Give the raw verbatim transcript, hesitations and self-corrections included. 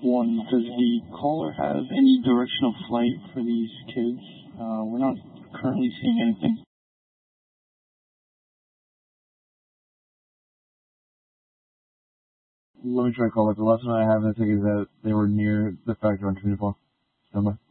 One, does the caller have any directional flight for these kids? Uh, we're not currently seeing anything. Let me try to call it. The last one I have, I think, is that they were near the factory on Community Stand by.